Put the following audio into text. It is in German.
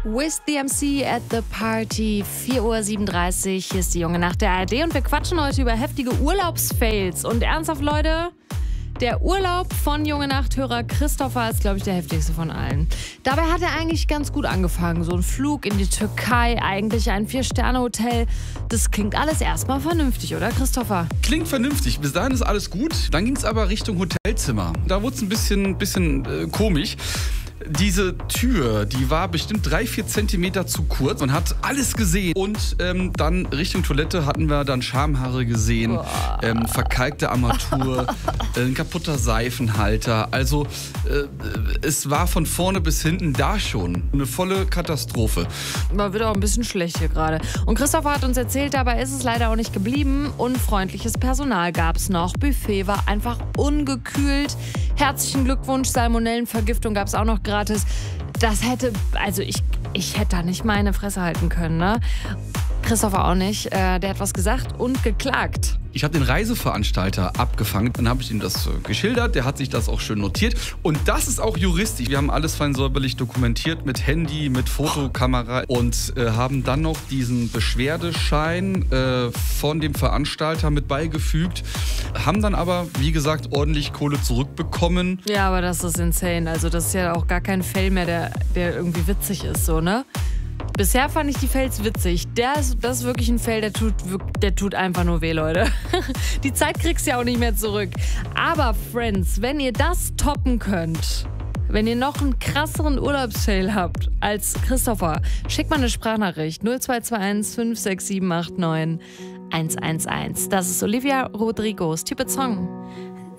With the MC at the Party, 4:37 Uhr. Hier ist die Junge Nacht der ARD und wir quatschen heute über heftige Urlaubsfails. Und ernsthaft, Leute, der Urlaub von Junge Nacht-Hörer Christopher ist, glaube ich, der heftigste von allen. Dabei hat er eigentlich ganz gut angefangen. So ein Flug in die Türkei, eigentlich ein 4-Sterne-Hotel. Das klingt alles erstmal vernünftig, oder Christopher? Klingt vernünftig. Bis dahin ist alles gut. Dann ging es aber Richtung Hotelzimmer. Da wurde es ein bisschen komisch. Diese Tür, die war bestimmt 3-4 Zentimeter zu kurz. Man hat alles gesehen. Und dann Richtung Toilette hatten wir dann Schamhaare gesehen, verkalkte Armatur, ein kaputter Seifenhalter. Also es war von vorne bis hinten da schon eine volle Katastrophe. Man wird auch ein bisschen schlecht hier gerade. Und Christopher hat uns erzählt, dabei ist es leider auch nicht geblieben. Unfreundliches Personal gab es noch. Buffet war einfach ungekühlt. Herzlichen Glückwunsch, Salmonellenvergiftung gab es auch noch gratis. Das hätte, also ich hätte da nicht meine Fresse halten können, ne? Christopher auch nicht. Der hat was gesagt und geklagt. Ich habe den Reiseveranstalter abgefangen. Dann habe ich ihm das geschildert. Der hat sich das auch schön notiert. Und das ist auch juristisch. Wir haben alles fein säuberlich dokumentiert mit Handy, mit Fotokamera und haben dann noch diesen Beschwerdeschein von dem Veranstalter mit beigefügt. Haben dann aber, wie gesagt, ordentlich Kohle zurückbekommen. Ja, aber das ist insane. Also das ist ja auch gar kein Fail mehr, der irgendwie witzig ist, so, ne? Bisher fand ich die Fails witzig. Das ist wirklich ein Fail, der tut einfach nur weh, Leute. Die Zeit kriegst du ja auch nicht mehr zurück. Aber, Friends, wenn ihr das toppen könnt, wenn ihr noch einen krasseren Urlaubsfail habt als Christopher, schickt mal eine Sprachnachricht 0221 56789 111. Das ist Olivia Rodrigo, Stupid Song.